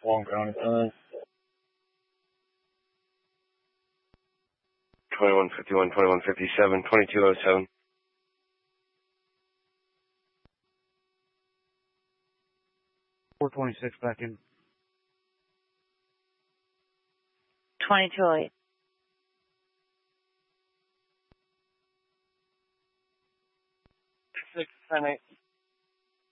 Long County time. 2151, 2157, 2207. 426 back in. 2208. 610-8.